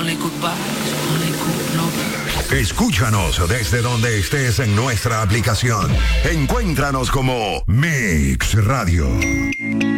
Escúchanos desde donde estés en nuestra aplicación. Encuéntranos como Mix Radio.